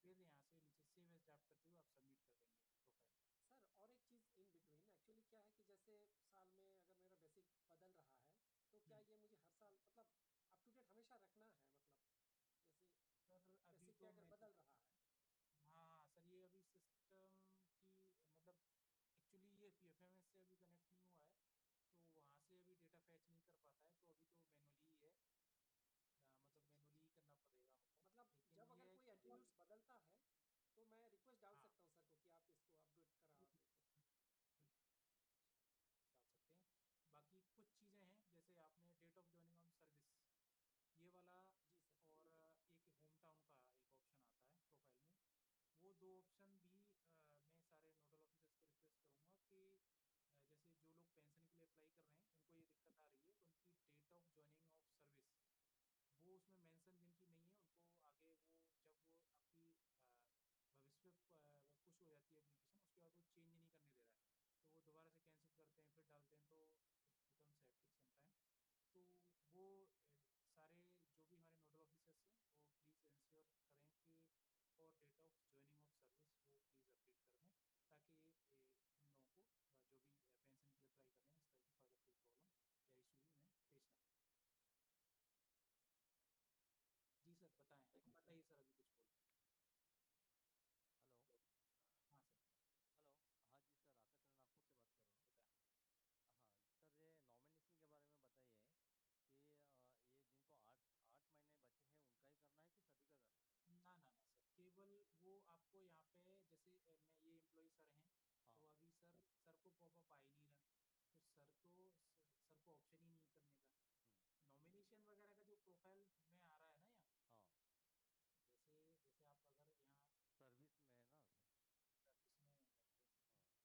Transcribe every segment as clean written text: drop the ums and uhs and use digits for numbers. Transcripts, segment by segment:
फिर यहाँ से नीचे सेव एज ड्राफ्ट करते हुए आप सबमिट कर देंगे प्रोफाइल। सर और एक चीज़ इन बिटवीन एक्चुअली क्या है कि जैसे साल में अगर मेरा बेसिक बदल रहा है तो क्या हम्म। ये मुझे हर साल मतलब अप टू डेट हमेशा रखना है मतलब जैसे सर अभी बेसिक पे तो अगर मैं, बदल रहा है। हाँ सर ये अभी सिस्टम की मतलब एक्चुअली ये पीएफएमएस से अभी कनेक्ट नहीं हुआ है, तो वहाँ से अभी डेटा फैच नहीं कर पाता है, तो अभी तो मैनुअली ही है। अच्छा मतलब अच्छा मैनुअली अच्छा। ही करना पड़ेगा मतलब। मतलब लेकिन जब अगर ये है कोई कि एट्रीब्यूट्स बदलता है तो मैं रिक्वेस्ट डाल हाँ सकता हूँ सर को कि आप इसको अपडेट करा बिल्कुल दे तो। बिल्कुल डाल सकते हैं। बाकी कुछ चीज़ें हैं जैसे आपने date of joining on service ये वाला, जी सर। और एक होम टाउन का एक ऑप्शन आता है प्रोफाइल में। वो दो ऑप्शन भी मैं सारे नोडल ऑफिसर्स को रिक्वेस्ट करूँगा कि जैसे जो लोग पेंशन के लिए अप्लाई कर रहे हैं उनको ये दिक्कत आ रही है, उनकी date of joining of service वो उसमें मेंशन जिनकी नहीं है उनको आगे वो जब वो आपकी भविष्य पे पुश हो जाती है एप्लीकेशन, उसके बाद वो चेंज नहीं करने दे रहा है, तो वो दोबारा से कैंसिल करते हैं फिर डालते हैं, तो इट बिकम्स हेक्टिक समटाइम। तो वो सारे जो भी हमारे नोडल ऑफिसर्स हैं वो प्लीज़ इंश्योर करें कि for date of joining of service वो प्लीज़ अपडेट कर दें, ताकि इन लोगों को जो भी पेंशन के लिए अप्लाई कर रहे हैं इस तरह की फर्दर कोई प्रॉब्लम या इशू उन्हें फेस ना करें। जी सर बताएं, बताइए सर अभी कुछ बोल रहे हेलो। थे। हाँ सर हेलो। हाँ जी सर, आकाश मैं नागपुर से बात कर रहा हूँ। बताएं। हाँ सर, ये नॉमिनेशन के बारे में बताइए कि ये जिनको आठ आठ महीने बचे हैं उनका ही करना है कि सभी का करना है? ना ना ना सर, केवल वो आपको यहाँ पे जैसे मैं ये एम्प्लॉय सर हैं, तो हाँ। अभी सर को पॉपअप आ ही नहीं रहा, तो सर को ऑप्शन ही नहीं करने का। हम्म। नॉमिनेशन वगैरह का जो प्रोफाइल में आ रहा है ना यहाँ, हाँ। जैसे जैसे आप अगर यहाँ सर्विस में है ना सर? सर्विस में जाते हैं सर, हाँ।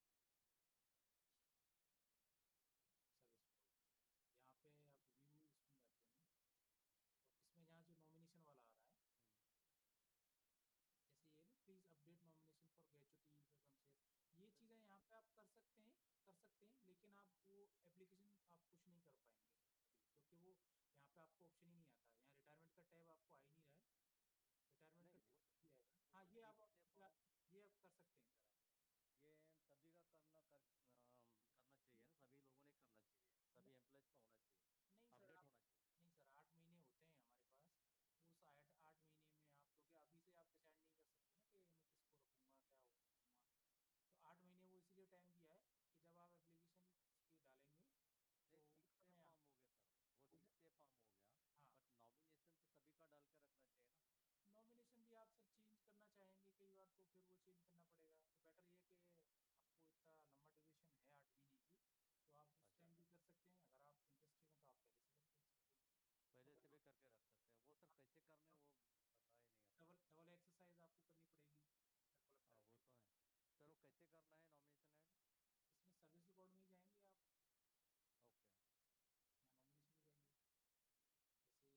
सर्विस यहाँ पे आप व्यू इसमें जाते हैं, और इसमें यहाँ जो नॉमिनेशन वाला आ रहा है, हम्म। जैसे ये ना please update nomination for gratuity ये चीज़ें यहाँ पे आप कर सकते हैं, लेकिन आप वो एप्लीकेशन आप पुश नहीं कर पाएंगे अभी, क्योंकि वो यहाँ पे आपको ऑप्शन ही नहीं आता, यहाँ रिटायरमेंट का टैब आपको आ ही नहीं रहा है, रिटायरमेंट का नहीं, टैब भी आएगा। हाँ वो ये ये आप कैसे ये फॉर्म? आप ये आप कर सकते हैं सर आप। ये सभी का करना चाहिए ना, सभी लोगों ने करना चाहिए, सभी नहीं एम्प्लॉयज का होना चाहिए, नहीं सर अपडेट आप, होना चाहिए। नहीं सर 8 महीने होते हैं हमारे पास, उस आठ महीने में आप, क्योंकि अभी से आप डिसाइड नहीं कर सकते ना कि मैं किसको रखूंगा क्या करूँगा, तो 8 महीने वो इसीलिए टाइम दिया है कि जब आप एप्लीकेशन उसकी डालेंगे नहीं, तो उस सिक्स ए समय आप फॉर्म हो गया सर, वो उधर, 6A फॉर्म हो गया। हाँ बट नॉमिनेशन तो सभी का डाल के रखना चाहिए ना। नॉमिनेशन भी आप सर चेंज करना चाहेंगे कई बार, तो फिर वो चेंज करना पड़ेगा, तो बेटर ये कि आपको इतना लंबा ड्यूरेशन है 8 महीने की, तो आप उस अच्छा। टाइम भी कर सकते हैं, अगर आप इंटरेस्टेड हैं तो आप पहले से कर सकते हैं। पहले से तो भी करके रख सकते हैं वो सर, कैसे करने वो पता ही नहीं अपने डबल को। डबल एक्सरसाइज आपको करनी पड़ेगी मेरे को लगता हाँ, है वो फिर। तो है। सर वो कैसे करना है नॉमिनेशन ऐड? इसमें सर्विस रिकॉर्ड में ही जाएंगे आप, ओके। यहाँ नॉमिनेशन में जाएंगे जैसे,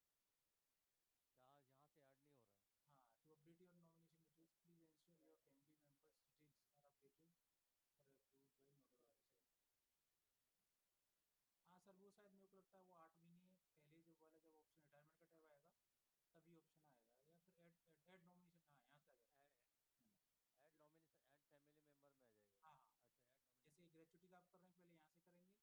यहाँ यहाँ से ऐड नहीं हो रहा है? हाँ to update your nomination details please ensure your family members details are updated और अप्रूव्ड बाय नोडल ऑफिसर। हाँ सर वो शायद मेरे को लगता है वो 8 महीने पहले जब वाला जब ऑप्शन रिटायरमेंट का टैब आएगा तभी ऑप्शन आएगा, या फिर ऐड नॉमिनेशन, हाँ यहाँ से आ जाता है। Add nomination, add family member में आ जाएगा हाँ वो। हाँ, अच्छा, ऐड जैसे नॉमिनेशन। ग्रेचुटी का आप कर रहे हैं पहले यहाँ से करेंगे,